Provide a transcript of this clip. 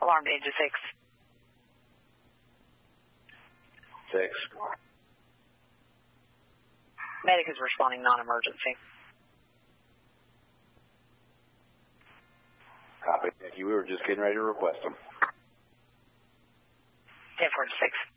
Alarm to engine 6. 6. Medic is responding non-emergency. Copy. Thank you. We were just getting ready to request them. 10-46.